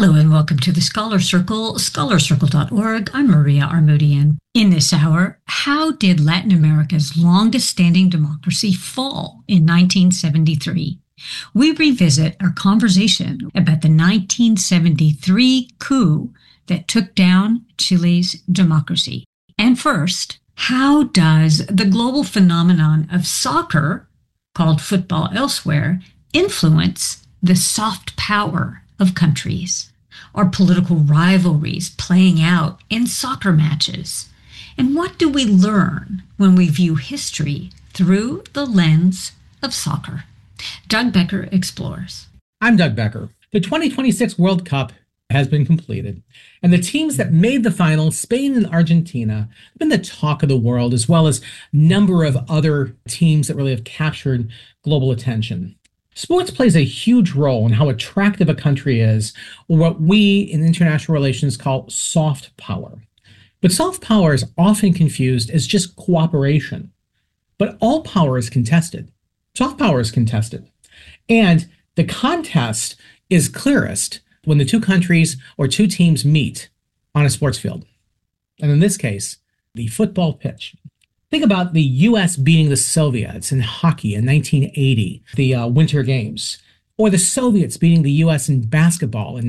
Hello and welcome to the Scholar Circle, scholarcircle.org. I'm Maria Armoudian. In this hour, how did Latin America's longest-standing democracy fall in 1973? We revisit our conversation about the 1973 coup that took down Chile's democracy. And first, how does the global phenomenon of soccer, called football elsewhere, influence the soft power of countries? Are political rivalries playing out in soccer matches? And what do we learn when we view history through the lens of soccer? Doug Becker explores. I'm Doug Becker. The 2026 World Cup has been completed, and the teams that made the final, Spain and Argentina, have been the talk of the world, as well as a number of other teams that really have captured global attention. Sports plays a huge role in how attractive a country is, or what we in international relations call soft power. But soft power is often confused as just cooperation. But all power is contested. Soft power is contested. And the contest is clearest when the two countries or two teams meet on a sports field. And in this case, the football pitch. Think about the U.S. beating the Soviets in hockey in 1980, the Winter Games, or the Soviets beating the U.S. in basketball in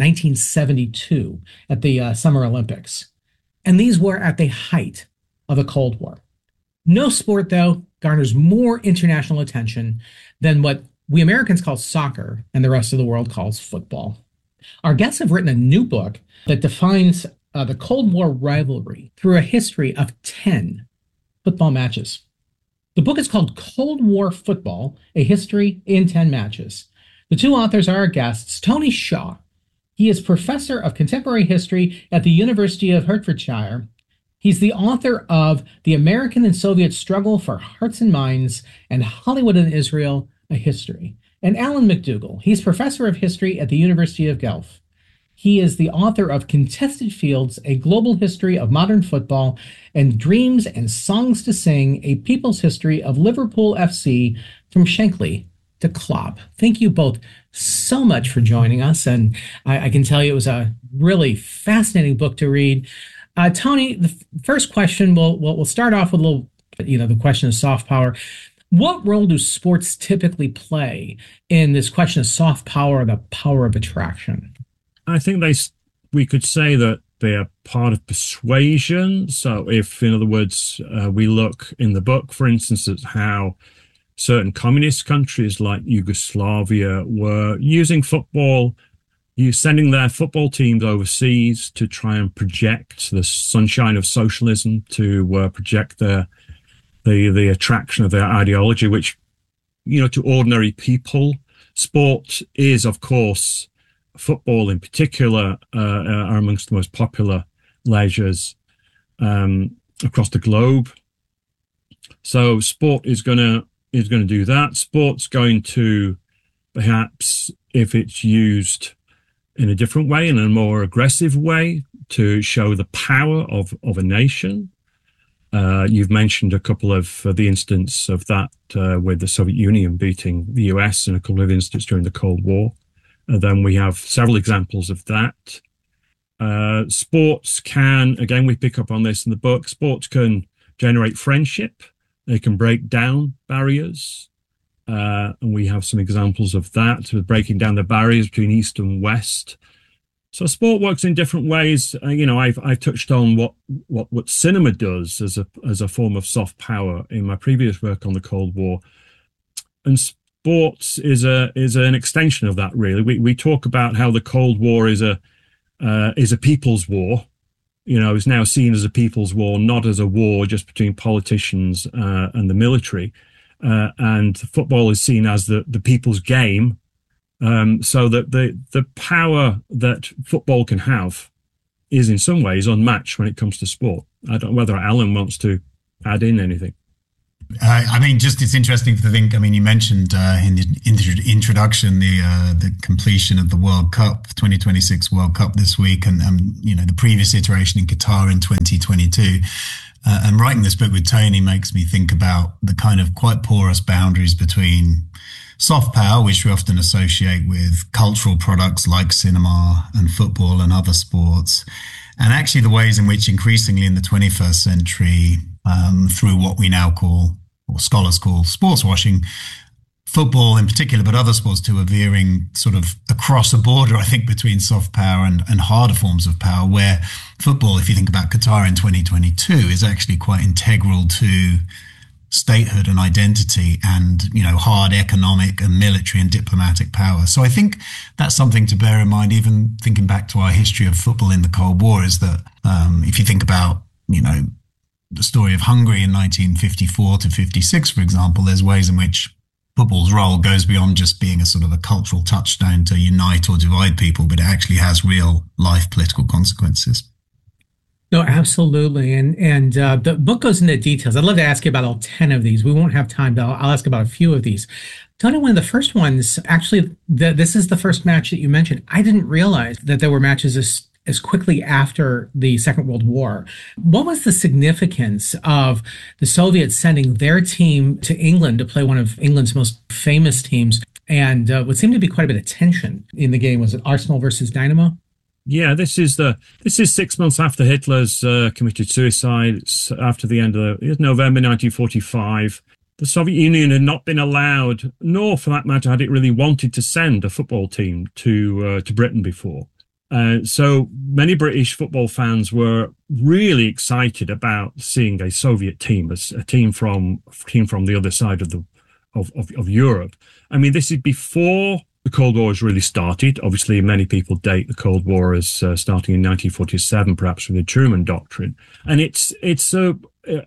1972 at the Summer Olympics. And these were at the height of the Cold War. No sport, though, garners more international attention than what we Americans call soccer and the rest of the world calls football. Our guests have written a new book that defines the Cold War rivalry through a history of 10 football matches. The book is called Cold War Football, A History in 10 Matches. The two authors are our guests, Tony Shaw. He is professor of contemporary history at the University of Hertfordshire. He's the author of The American and Soviet Struggle for Hearts and Minds and Hollywood and Israel, A History. And Alan McDougall. He's professor of history at the University of Guelph. He is the author of Contested Fields, A Global History of Modern Football, and Dreams and Songs to Sing, A People's History of Liverpool FC from Shankly to Klopp. Thank you both so much for joining us, and I can tell you it was a really fascinating book to read. Tony, the first question, we'll start off with a little, the question of soft power. What role do sports typically play in this question of soft power, the power of attraction? I think we could say that they are part of persuasion. So if, in other words, we look in the book, for instance, at how certain communist countries like Yugoslavia were using football, sending their football teams overseas to try and project the sunshine of socialism, to project the attraction of their ideology, which, to ordinary people, sport is, of course, football in particular, are amongst the most popular leisures across the globe. So sport is going to do that. Sport's going to, perhaps, if it's used in a different way, in a more aggressive way, to show the power of a nation. You've mentioned a couple of the instances of that with the Soviet Union beating the US, and a couple of instances during the Cold War. Then we have several examples of that. Sports can, again, we pick up on this in the book, sports can generate friendship. They can break down barriers. And we have some examples of that, with breaking down the barriers between East and West. So sport works in different ways. I've touched on what cinema does as a form of soft power in my previous work on the Cold War. And sports is an extension of that, really. We talk about how the Cold War is a people's war. Is now seen as a people's war, not as a war just between politicians and the military. And football is seen as the people's game, so that the power that football can have is in some ways unmatched when it comes to sport. I don't know whether Alan wants to add in anything. It's interesting to think. You mentioned in the introduction the completion of the World Cup, 2026 World Cup this week, and the previous iteration in Qatar in 2022. And writing this book with Tony makes me think about the kind of quite porous boundaries between soft power, which we often associate with cultural products like cinema and football and other sports, and actually the ways in which increasingly in the 21st century, through what we now call, or scholars call, sports washing, football in particular, but other sports too, are veering sort of across a border, I think, between soft power and harder forms of power, where football, if you think about Qatar in 2022, is actually quite integral to statehood and identity and, hard economic and military and diplomatic power. So I think that's something to bear in mind, even thinking back to our history of football in the Cold War, is that if you think about, the story of Hungary in 1954 to 56, for example, there's ways in which football's role goes beyond just being a sort of a cultural touchstone to unite or divide people, but it actually has real life political consequences. No, absolutely. And the book goes into details. I'd love to ask you about all 10 of these. We won't have time, but I'll ask about a few of these. Tony, one of the first ones, actually, this is the first match that you mentioned. I didn't realize that there were matches as quickly after the Second World War. What was the significance of the Soviets sending their team to England to play one of England's most famous teams? And what seemed to be quite a bit of tension in the game, was it Arsenal versus Dynamo? Yeah, this is 6 months after Hitler's committed suicide, after the end of November 1945. The Soviet Union had not been allowed, nor for that matter had it really wanted to send a football team to Britain before. So many British football fans were really excited about seeing a Soviet team, a team from the other side of Europe. I mean, this is before the Cold War has really started. Obviously, many people date the Cold War as starting in 1947, perhaps with the Truman Doctrine. And it's a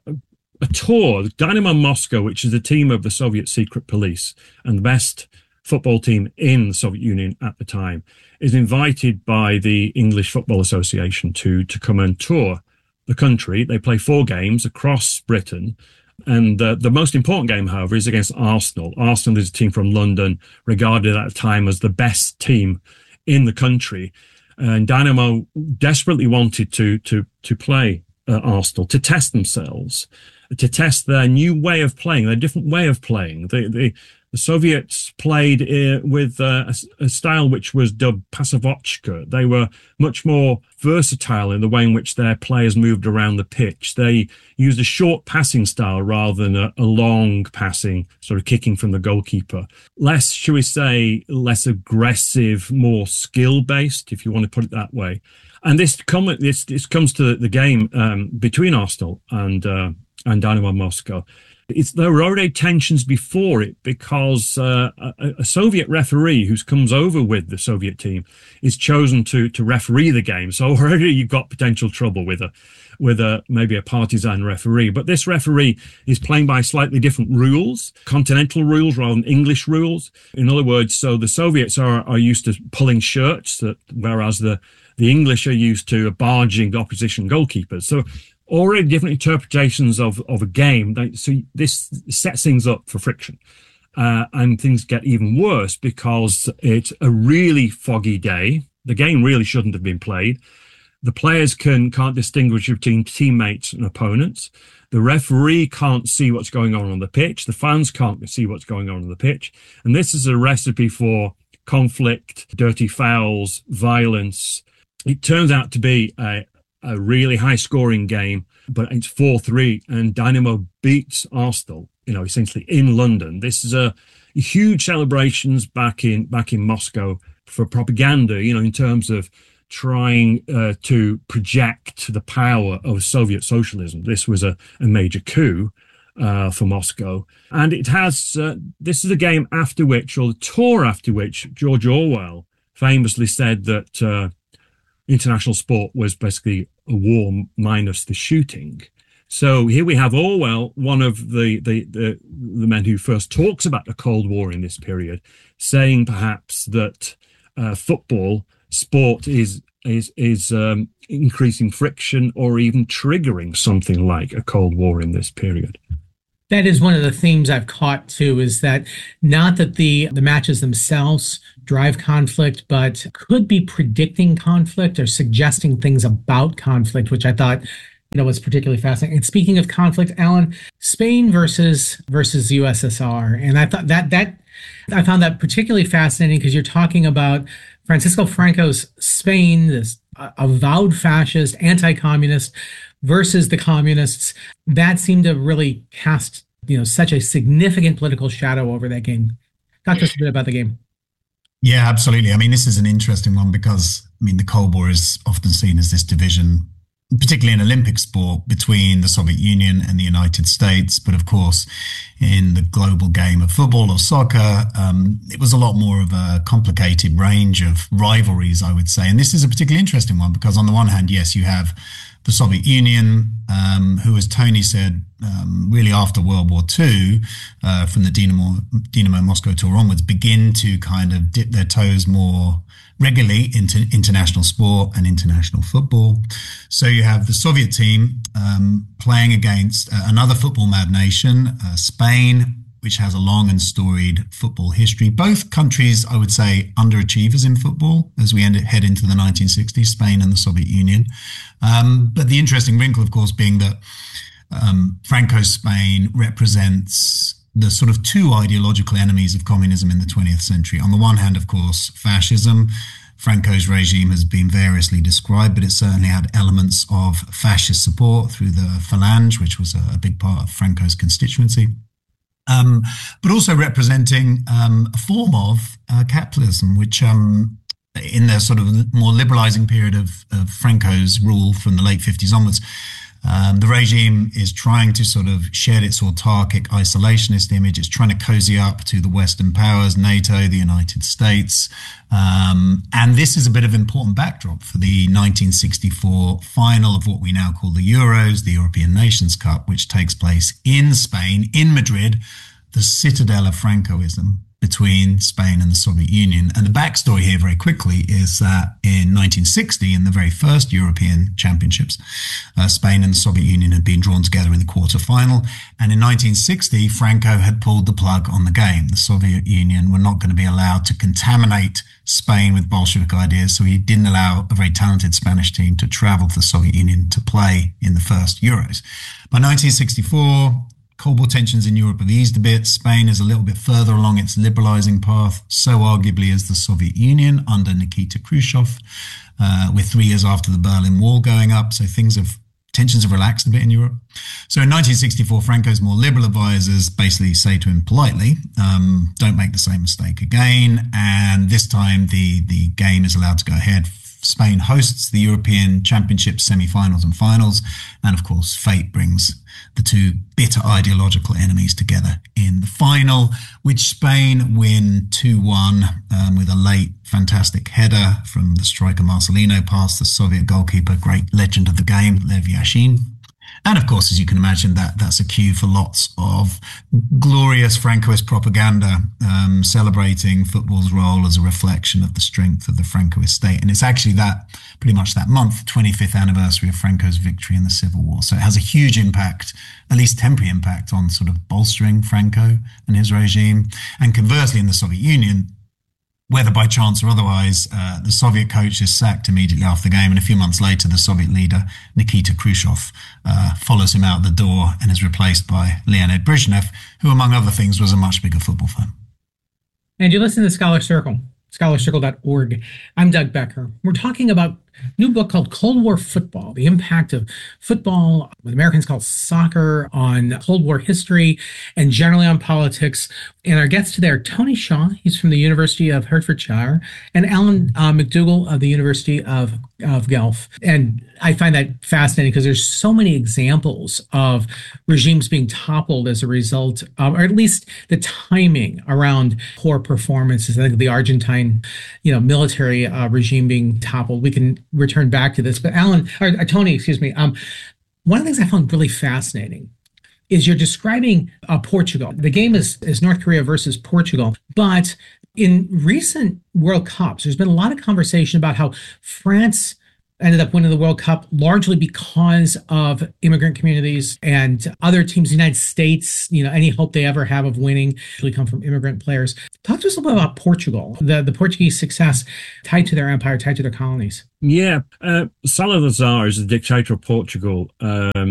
tour. Dynamo Moscow, which is a team of the Soviet secret police and the best football team in the Soviet Union at the time, is invited by the English Football Association to come and tour the country. They play 4 games across Britain. And the most important game, however, is against Arsenal. Arsenal is a team from London, regarded at the time as the best team in the country. And Dynamo desperately wanted to play Arsenal, to test themselves, to test their new way of playing, their different way of playing. The Soviets played with a style which was dubbed Pasavochka. They were much more versatile in the way in which their players moved around the pitch. They used a short passing style rather than a long passing, sort of kicking from the goalkeeper. Less, shall we say, less aggressive, more skill-based, if you want to put it that way. And this comes to the game between Arsenal and Dynamo Moscow. There were already tensions before it because a Soviet referee who comes over with the Soviet team is chosen to referee the game. So already you've got potential trouble with maybe a partisan referee. But this referee is playing by slightly different rules, continental rules rather than English rules. In other words, so the Soviets are used to pulling shirts, whereas the English are used to barging opposition goalkeepers. So already different interpretations of a game. So this sets things up for friction. And things get even worse because it's a really foggy day. The game really shouldn't have been played. The players can't distinguish between teammates and opponents. The referee can't see what's going on the pitch. The fans can't see what's going on the pitch. And this is a recipe for conflict, dirty fouls, violence. It turns out to be a really high-scoring game, but it's 4-3, and Dynamo beats Arsenal, essentially in London. This is a huge celebrations back in Moscow for propaganda, in terms of trying to project the power of Soviet socialism. This was a major coup for Moscow. And it has, this is a game after which, or the tour after which, George Orwell famously said that international sport was basically a war minus the shooting. So here we have Orwell, one of the men who first talks about the Cold War in this period, saying perhaps that sport is increasing friction or even triggering something like a Cold War in this period. That is one of the themes I've caught too, is that not that the matches themselves drive conflict, but could be predicting conflict or suggesting things about conflict, which I thought was particularly fascinating. And speaking of conflict, Alan, Spain versus the USSR, and I thought that I found that particularly fascinating because you're talking about Francisco Franco's Spain, this avowed fascist, anti-communist, versus the communists. That seemed to really cast, such a significant political shadow over that game. Talk to us a bit about the game. Yeah, absolutely. I mean, this is an interesting one because, the Cold War is often seen as this division, particularly in Olympic sport, between the Soviet Union and the United States. But of course, in the global game of football or soccer, it was a lot more of a complicated range of rivalries, I would say. And this is a particularly interesting one because on the one hand, yes, you have the Soviet Union, who, as Tony said, really after World War II, from the Dynamo Moscow tour onwards, begin to kind of dip their toes more regularly into international sport and international football. So you have the Soviet team playing against another football mad nation, Spain, which has a long and storied football history. Both countries, I would say, underachievers in football as we head into the 1960s, Spain and the Soviet Union. But the interesting wrinkle, of course, being that Franco's Spain represents the sort of two ideological enemies of communism in the 20th century. On the one hand, of course, fascism. Franco's regime has been variously described, but it certainly had elements of fascist support through the Falange, which was a big part of Franco's constituency. But also representing a form of capitalism, which in the sort of more liberalizing period of Franco's rule from the late 50s onwards, the regime is trying to sort of shed its autarkic isolationist image. It's trying to cozy up to the Western powers, NATO, the United States. And this is a bit of an important backdrop for the 1964 final of what we now call the Euros, the European Nations Cup, which takes place in Spain, in Madrid, the citadel of Francoism between Spain and the Soviet Union. And the backstory here very quickly is that in 1960, in the very first European Championships, Spain and the Soviet Union had been drawn together in the quarterfinal. And in 1960, Franco had pulled the plug on the game. The Soviet Union were not going to be allowed to contaminate Spain with Bolshevik ideas, so he didn't allow a very talented Spanish team to travel to the Soviet Union to play in the first Euros. By 1964, Cold War tensions in Europe have eased a bit. Spain is a little bit further along its liberalizing path, so arguably as the Soviet Union under Nikita Khrushchev. We're 3 years after the Berlin Wall going up, so tensions have relaxed a bit in Europe. So in 1964, Franco's more liberal advisors basically say to him politely, don't make the same mistake again. And this time the game is allowed to go ahead. Spain hosts the European Championship semi-finals and finals. And of course, fate brings the two bitter ideological enemies together in the final, which Spain win 2-1 with a late fantastic header from the striker Marcelino past the Soviet goalkeeper, great legend of the game, Lev Yashin. And of course, as you can imagine, that's a cue for lots of glorious Francoist propaganda, celebrating football's role as a reflection of the strength of the Francoist state. And it's actually pretty much that month, 25th anniversary of Franco's victory in the Civil War. So it has a huge impact, at least temporary impact, on sort of bolstering Franco and his regime. And conversely, in the Soviet Union, whether by chance or otherwise, the Soviet coach is sacked immediately after the game. And a few months later, the Soviet leader, Nikita Khrushchev, follows him out the door and is replaced by Leonid Brezhnev, who, among other things, was a much bigger football fan. And you listen to Scholar Circle, scholarcircle.org. I'm Doug Becker. We're talking about a new book called Cold War Football, the impact of football, what Americans call soccer, on Cold War history and generally on politics. And our guests today are Tony Shaw, he's from the University of Hertfordshire, and Alan McDougall of the University of Guelph. And I find that fascinating because there's so many examples of regimes being toppled as a result of, or at least the timing around poor performances. I think the Argentine, military regime being toppled. We can return back to this, but Tony, excuse me. One of the things I found really fascinating is you're describing Portugal. The game is North Korea versus Portugal, but in recent World Cups, there's been a lot of conversation about how France ended up winning the World Cup largely because of immigrant communities and other teams. The United States, any hope they ever have of winning usually come from immigrant players. Talk to us a little bit about Portugal, the Portuguese success tied to their empire, tied to their colonies. Yeah, Salazar is the dictator of Portugal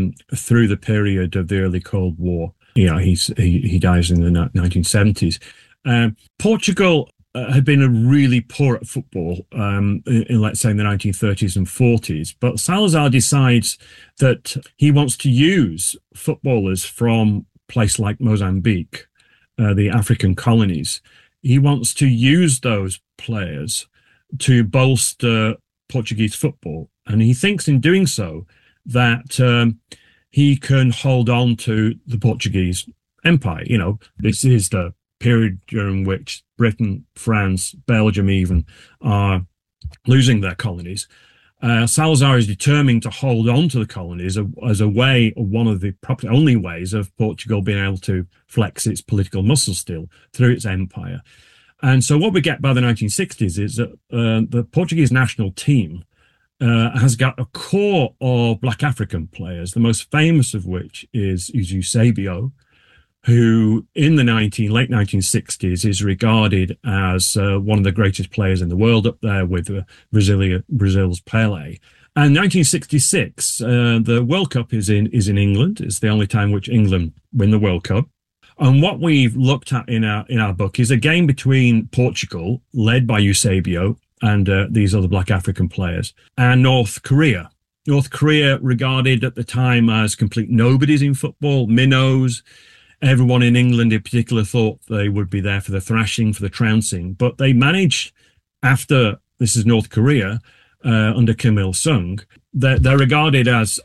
through the period of the early Cold War. He dies in the 1970s. Portugal had been really poor at football let's say, in the 1930s and 40s. But Salazar decides that he wants to use footballers from a place like Mozambique, the African colonies. He wants to use those players to bolster Portuguese football. And he thinks in doing so that he can hold on to the Portuguese empire. This is the period during which Britain, France, Belgium even are losing their colonies. Salazar is determined to hold on to the colonies as a way, one of the probably only ways of Portugal being able to flex its political muscle still through its empire. And so what we get by the 1960s is that the Portuguese national team has got a core of Black African players, the most famous of which is Eusebio, who in the late 1960s is regarded as one of the greatest players in the world, up there with Brazil's Pelé. And 1966, the World Cup is in England. It's the only time which England win the World Cup. And what we've looked at in our book is a game between Portugal, led by Eusebio and these other Black African players, and North Korea. North Korea regarded at the time as complete nobodies in football, minnows. Everyone in England in particular thought they would be there for the thrashing, for the trouncing. But they managed, after, this is North Korea, under Kim Il-sung, they're regarded as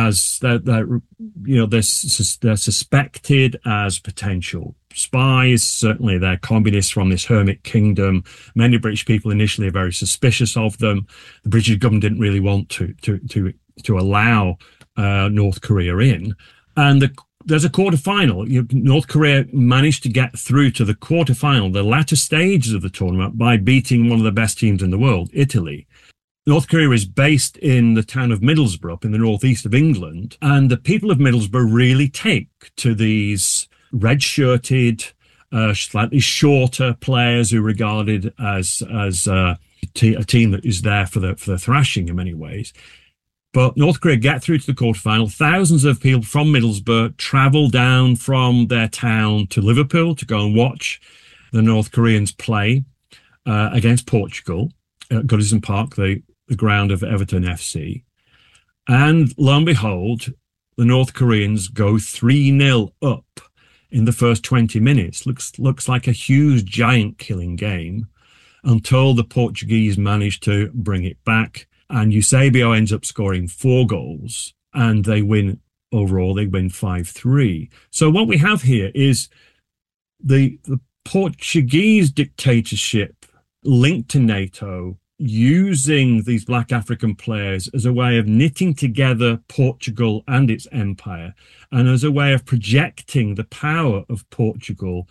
they're suspected as potential spies. Certainly they're communists from this hermit kingdom. Many British people initially are very suspicious of them. The British government didn't really want to allow North Korea in. And there's a quarterfinal. North Korea managed to get through to the quarterfinal, the latter stages of the tournament, by beating one of the best teams in the world, Italy. North Korea is based in the town of Middlesbrough, up in the northeast of England, and the people of Middlesbrough really take to these red-shirted, slightly shorter players who are regarded as a team that is there for the thrashing in many ways. But North Korea get through to the quarterfinal. Thousands of people from Middlesbrough travel down from their town to Liverpool to go and watch the North Koreans play against Portugal at Goodison Park, the ground of Everton FC. And lo and behold, the North Koreans go 3-0 up in the first 20 minutes. Looks like a huge, giant killing game until the Portuguese manage to bring it back. And Eusebio ends up scoring 4 goals, and they win overall. They win 5-3. So what we have here is the Portuguese dictatorship linked to NATO, using these Black African players as a way of knitting together Portugal and its empire, and as a way of projecting the power of Portugal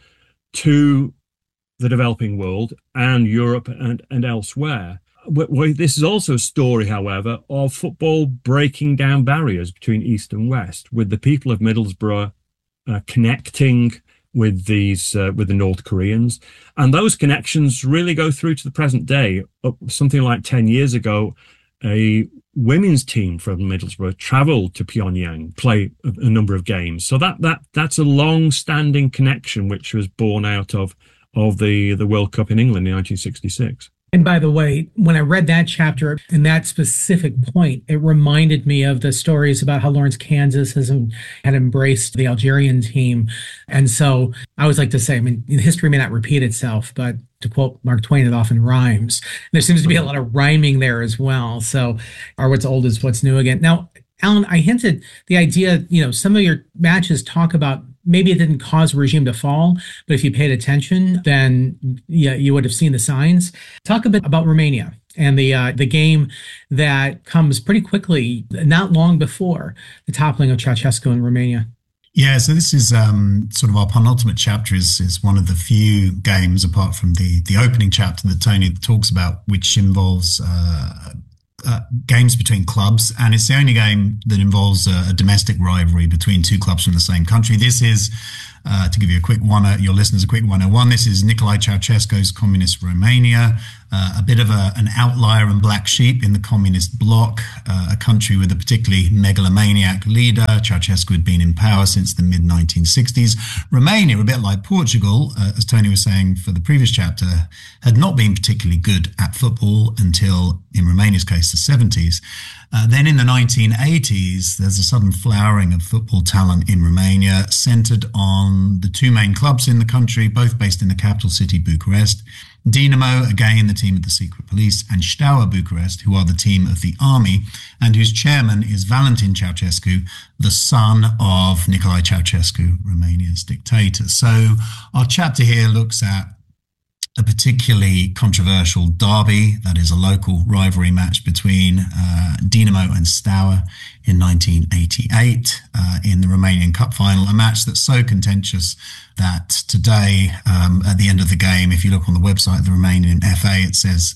to the developing world and Europe and elsewhere. This is also a story, however, of football breaking down barriers between East and West, with the people of Middlesbrough connecting with the North Koreans. And those connections really go through to the present day. Something like 10 years ago, a women's team from Middlesbrough traveled to Pyongyang, play a number of games. So that's a long-standing connection which was born out of the World Cup in England in 1966. And by the way, when I read that chapter and that specific point, it reminded me of the stories about how Lawrence, Kansas had embraced the Algerian team. And so I always like to say, I mean, history may not repeat itself, but to quote Mark Twain, it often rhymes. There seems to be a lot of rhyming there as well. So, or what's old is what's new again. Now, Alan, I hinted the idea, some of your matches talk about maybe it didn't cause a regime to fall, but if you paid attention, then you would have seen the signs. Talk a bit about Romania and the game that comes pretty quickly, not long before the toppling of Ceausescu in Romania. Yeah, so this is sort of our penultimate chapter is one of the few games, apart from the opening chapter that Tony talks about, which involves games between clubs, and it's the only game that involves a domestic rivalry between two clubs from the same country. This is, to give you a quick your listeners a quick 101, this is Nicolae Ceausescu's Communist Romania, a bit of an outlier and black sheep in the communist bloc, a country with a particularly megalomaniac leader. Ceausescu had been in power since the mid-1960s. Romania, a bit like Portugal, as Tony was saying for the previous chapter, had not been particularly good at football until, in Romania's case, the 70s. Then in the 1980s, there's a sudden flowering of football talent in Romania, centered on the two main clubs in the country, both based in the capital city, Bucharest. Dinamo, again, the team of the secret police, and Steaua Bucharest, who are the team of the army, and whose chairman is Valentin Ceausescu, the son of Nicolae Ceausescu, Romania's dictator. So our chapter here looks at a particularly controversial derby, that is a local rivalry match between Dinamo and Steaua in 1988 in the Romanian Cup final, a match that's so contentious that today, at the end of the game, if you look on the website of the Romanian FA, it says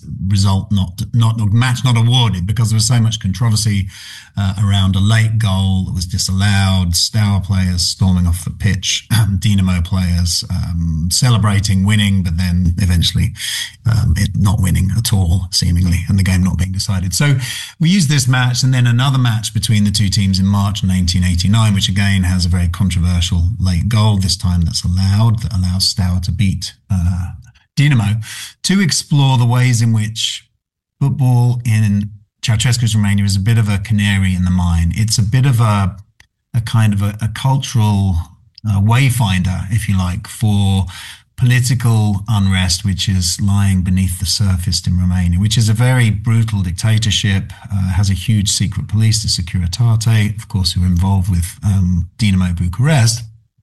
match not awarded, because there was so much controversy around a late goal that was disallowed, Steaua players storming off the pitch, Dinamo players celebrating winning, but then eventually it not winning at all, seemingly, and the game not being decided. So we used this match and then another match between the two teams in March 1989, which again has a very controversial late goal, this time that allows Steaua to beat Dinamo, to explore the ways in which football in Ceausescu's Romania is a bit of a canary in the mine. It's a bit of a kind of a cultural wayfinder, if you like, for political unrest which is lying beneath the surface in Romania, which is a very brutal dictatorship, has a huge secret police, the Securitate, of course, who are involved with Dinamo Bucharest.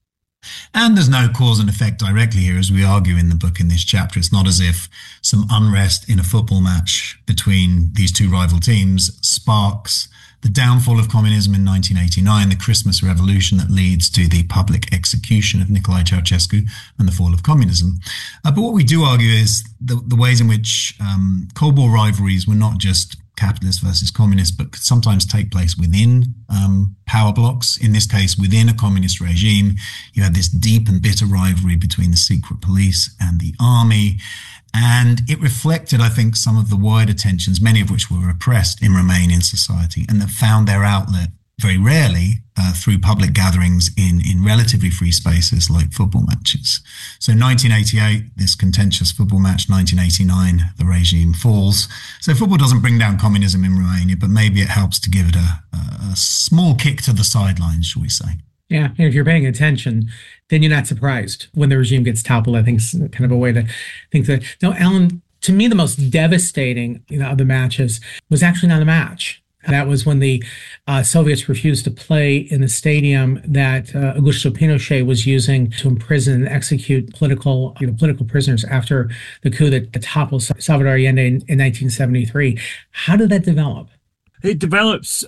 And there's no cause and effect directly here, as we argue in the book in this chapter. It's not as if some unrest in a football match between these two rival teams sparks the downfall of communism in 1989, the Christmas Revolution that leads to the public execution of Nicolae Ceausescu and the fall of communism. But what we do argue is the ways in which Cold War rivalries were not just capitalist versus communist, but could sometimes take place within power blocks. In this case, within a communist regime, you had this deep and bitter rivalry between the secret police and the army. And it reflected, I think, some of the wider tensions, many of which were repressed in Romanian society, and that found their outlet very rarely through public gatherings in relatively free spaces like football matches. So 1988, this contentious football match, 1989, the regime falls. So football doesn't bring down communism in Romania, but maybe it helps to give it a small kick to the sidelines, shall we say. Yeah, and if you're paying attention, then you're not surprised when the regime gets toppled. I think it's kind of a way to think that. No, Alan, to me, the most devastating of the matches was actually not a match. That was when the Soviets refused to play in the stadium that Augusto Pinochet was using to imprison and execute political prisoners after the coup that toppled Salvador Allende in 1973. How did that develop? It develops.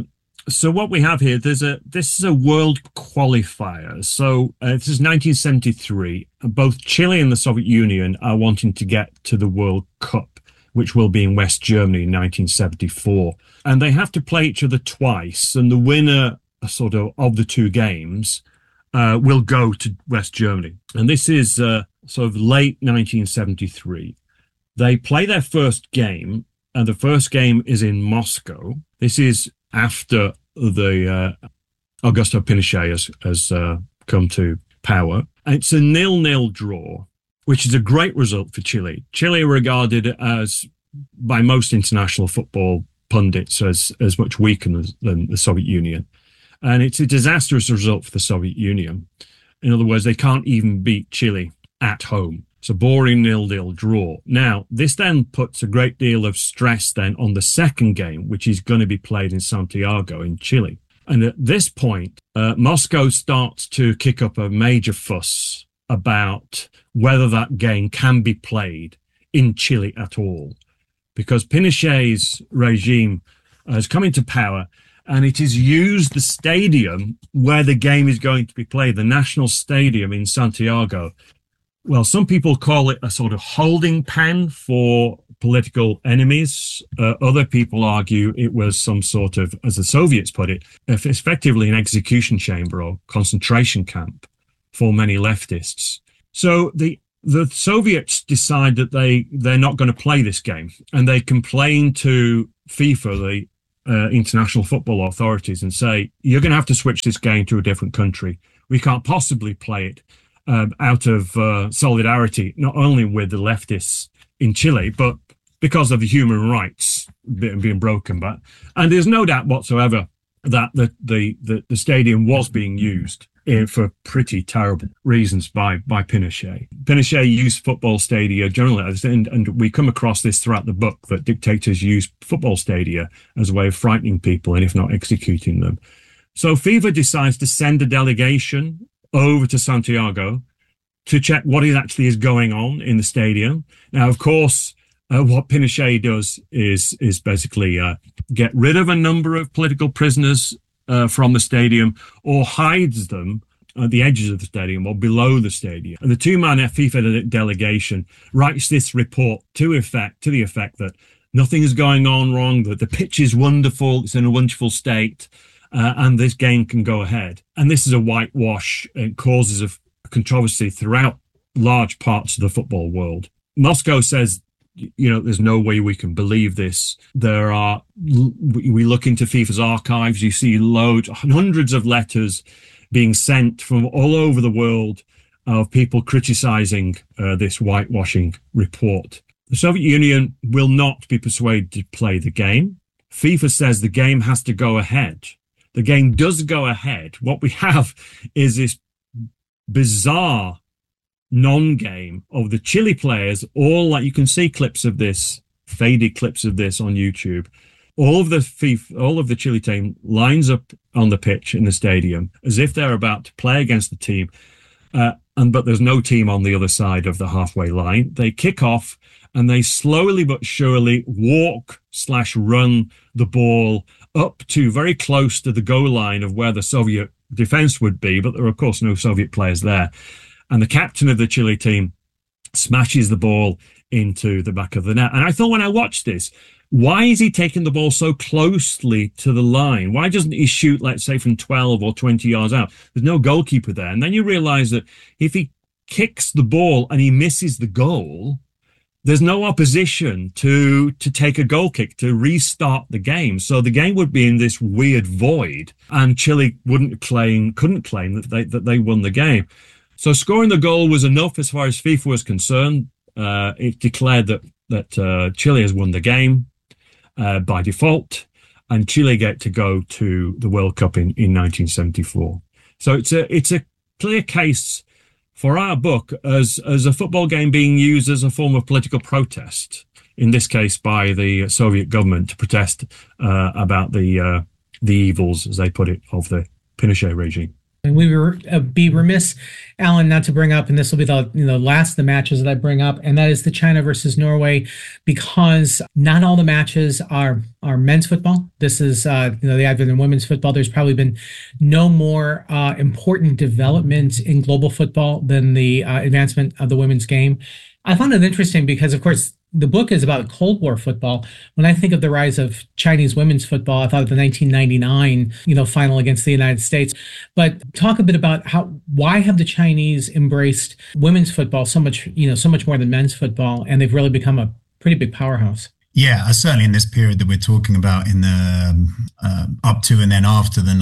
So what we have here, this is a world qualifier. So this is 1973. Both Chile and the Soviet Union are wanting to get to the World Cup, which will be in West Germany in 1974. And they have to play each other twice. And the winner of the two games will go to West Germany. And this is sort of late 1973. They play their first game, and the first game is in Moscow. This is after the Augusto Pinochet has come to power. And it's a 0-0 draw, which is a great result for Chile. Chile are regarded as, by most international football pundits, as much weaker than the Soviet Union. And it's a disastrous result for the Soviet Union. In other words, they can't even beat Chile at home. It's a boring 0-0 draw. Now, this then puts a great deal of stress then on the second game, which is going to be played in Santiago in Chile. And at this point, Moscow starts to kick up a major fuss about whether that game can be played in Chile at all. Because Pinochet's regime has come into power, and it has used the stadium where the game is going to be played, the National Stadium in Santiago, Well, some people call it a sort of holding pen for political enemies. Other people argue it was some sort of, as the Soviets put it, effectively an execution chamber or concentration camp for many leftists. So the Soviets decide that they're not going to play this game, and they complain to FIFA, the international football authorities, and say, you're going to have to switch this game to a different country. We can't possibly play it out of solidarity, not only with the leftists in Chile, but because of the human rights being broken. And there's no doubt whatsoever that the stadium was being used for pretty terrible reasons by Pinochet. Pinochet used football stadia generally, and we come across this throughout the book, that dictators use football stadia as a way of frightening people, and if not executing them. So FIFA decides to send a delegation over to Santiago to check what actually is going on in the stadium. Now, of course, what Pinochet does is basically get rid of a number of political prisoners from the stadium, or hides them at the edges of the stadium or below the stadium. And the two-man FIFA delegation writes this report to the effect that nothing is going on wrong, that the pitch is wonderful, it's in a wonderful state, and this game can go ahead. And this is a whitewash. It causes a controversy throughout large parts of the football world. Moscow says, there's no way we can believe this. We look into FIFA's archives, you see hundreds of letters being sent from all over the world of people criticizing this whitewashing report. The Soviet Union will not be persuaded to play the game. FIFA says the game has to go ahead. The game does go ahead. What we have is this bizarre non-game of the Chile players, all like you can see clips of this, faded clips of this on YouTube. All of the Chile team lines up on the pitch in the stadium as if they're about to play against the team, but there's no team on the other side of the halfway line. They kick off and they slowly but surely walk/run the ball up to very close to the goal line of where the Soviet defense would be, but there are of course no Soviet players there. And the captain of the Chile team smashes the ball into the back of the net. And I thought when I watched this, why is he taking the ball so closely to the line? Why doesn't he shoot, let's say, from 12 or 20 yards out? There's no goalkeeper there. And then you realize that if he kicks the ball and he misses the goal, there's no opposition to take a goal kick to restart the game. So the game would be in this weird void, and Chile couldn't claim that they won the game. So scoring the goal was enough as far as FIFA was concerned. It declared that Chile has won the game by default, and Chile get to go to the World Cup in 1974. So it's a clear case for our book as a football game being used as a form of political protest, in this case by the Soviet government to protest about the evils, as they put it, of the Pinochet regime. And we will be remiss, Alan, not to bring up, and this will be the last of the matches that I bring up, and that is the China versus Norway, because not all the matches are men's football. This is the advent of women's football. There's probably been no more important development in global football than the advancement of the women's game. I found it interesting because, of course, the book is about Cold War football. When I think of the rise of Chinese women's football, I thought of the 1999, final against the United States. But talk a bit about why have the Chinese embraced women's football so much more than men's football, and they've really become a pretty big powerhouse. Yeah, certainly in this period that we're talking about, in the up to and then after the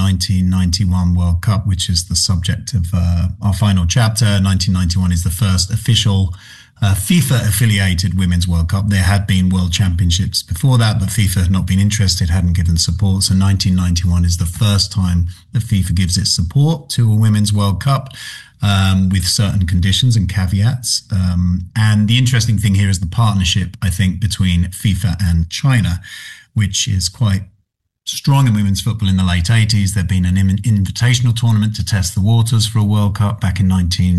1991 World Cup, which is the subject of our final chapter. 1991 is the first official FIFA-affiliated Women's World Cup. There had been World Championships before that, but FIFA had not been interested, hadn't given support. So 1991 is the first time that FIFA gives its support to a Women's World Cup, with certain conditions and caveats. And the interesting thing here is the partnership, I think, between FIFA and China, which is quite strong in women's football in the late 80s. There'd been an invitational tournament to test the waters for a World Cup back in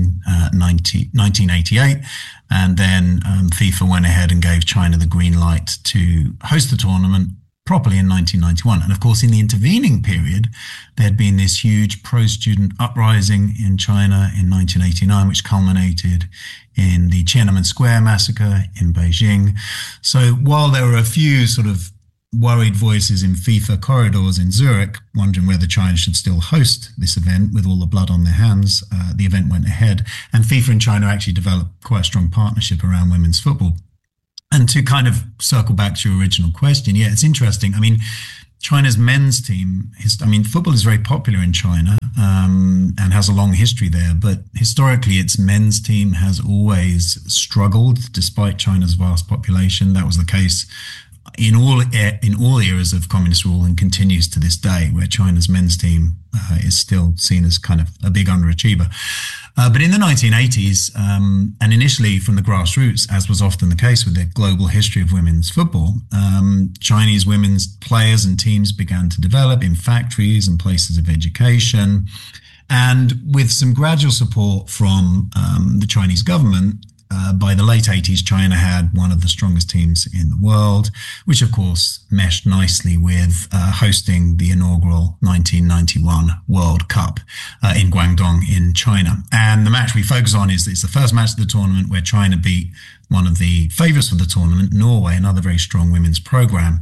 1988. And then FIFA went ahead and gave China the green light to host the tournament properly in 1991. And of course, in the intervening period, there had been this huge pro-student uprising in China in 1989, which culminated in the Tiananmen Square massacre in Beijing. So while there were a few sort of worried voices in FIFA corridors in Zurich, wondering whether China should still host this event with all the blood on their hands, the event went ahead. And FIFA and China actually developed quite a strong partnership around women's football. And to kind of circle back to your original question, yeah, it's interesting. I mean, China's men's team, football is very popular in China and has a long history there. But historically, its men's team has always struggled despite China's vast population. That was the case in all eras of communist rule and continues to this day, where China's men's team is still seen as kind of a big underachiever. But in the 1980s, and initially from the grassroots, as was often the case with the global history of women's football, Chinese women's players and teams began to develop in factories and places of education. And with some gradual support from the Chinese government, by the late 80s, China had one of the strongest teams in the world, which of course meshed nicely with hosting the inaugural 1991 World Cup in Guangdong in China. And the match we focus on is it's the first match of the tournament where China beat one of the favourites for the tournament, Norway, another very strong women's programme,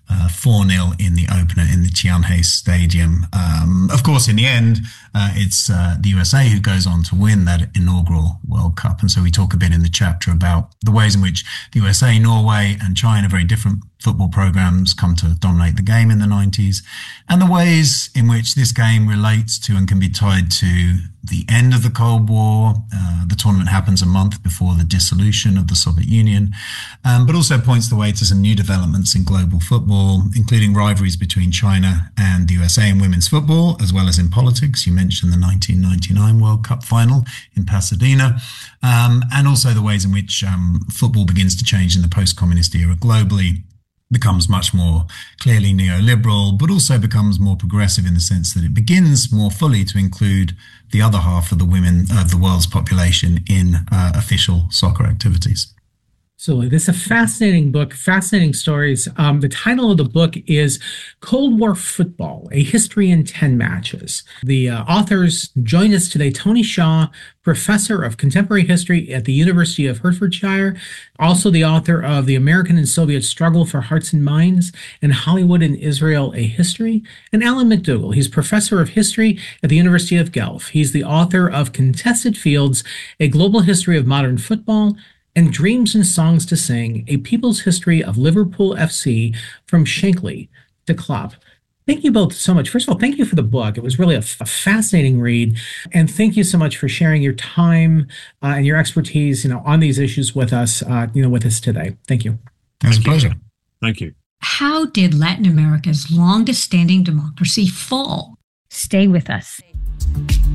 4-0 in the opener in the Tianhe Stadium. Of course, in the end, it's the USA who goes on to win that inaugural World Cup. And so we talk a bit in the chapter about the ways in which the USA, Norway and China, very different football programs, come to dominate the game in the 90s, and the ways in which this game relates to and can be tied to the end of the Cold War. The tournament happens a month before the dissolution of the Soviet Union, but also points the way to some new developments in global football, including rivalries between China and the USA in women's football, as well as in politics. You mentioned the 1999 World Cup final in Pasadena, and also the ways in which football begins to change in the post-communist era globally, becomes much more clearly neoliberal, but also becomes more progressive in the sense that it begins more fully to include the other half of the women of the world's population in official soccer activities. So this is a fascinating book, fascinating stories. The title of the book is Cold War Football, A History in 10 Matches. The authors join us today, Tony Shaw, professor of contemporary history at the University of Hertfordshire, also the author of The American and Soviet Struggle for Hearts and Minds and Hollywood and Israel, A History, and Alan McDougall. He's professor of history at the University of Guelph. He's the author of Contested Fields, A Global History of Modern Football, and Dreams and Songs to Sing, A People's History of Liverpool FC from Shankly to Klopp. Thank you both so much. First of all, thank you for the book. It was really a fascinating read. And thank you so much for sharing your time and your expertise, on these issues with us, with us today. Thank you. It was a pleasure. Thank you. How did Latin America's longest standing democracy fall? Stay with us.